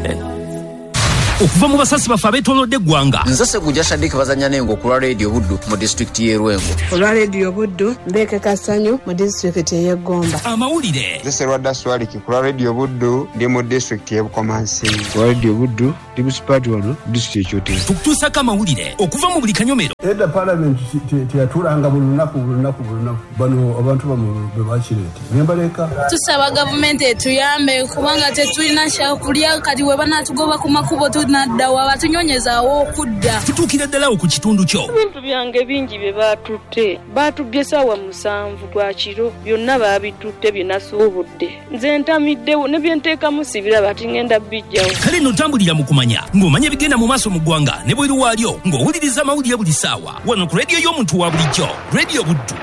okuva mu basasi bafe abetoolodde eggwanga. Nze Ssekujja Shadik bazanya n'engo ku lwa Radio Buddu mu disitulikiti y'e Rwengo. Ku lwa Radio Buddu Mbeke Kasanyu mu disitulikiti y'e Gomba. Amawulire. Nze Serwadda Swaliki ku lwa Radio Buddu ndi mu disitulikiti y'e Bukomansi. Ku lwa Radio Buddu ndi musipati wano mu disitulikiti y'Ekyotezo. Tukutuusako amawulire okuva mu buli kanyomero. Edda Parliament teyatuulanga buli lunaku bano abantu bwe bakireete nembaleka. Tusaba gavumenti etuyambe kubanga tetulina kyakulya kati we banaatugoba ku makubo tunaddawa batunyonyezaawo okudda. Tutuukire ddalawo ku kitundu kyo. Ebintu byange bingi bye baatutte baatubbye ssaawa 7 gwa kiro byonna baabitutte bye nasuubudde. Nze ntamiddewo ne bye nteekamu sibiraba ati ngenda bijjawo. Kale nno tambulira mu kumanya ng'omanya ebigenda mu maaso mu ggwanga ne bweru waalyo ng'owuliriza amawulire buli ssaawa wano ku rediyo y'omuntu wa bulijjo Radio Buddu.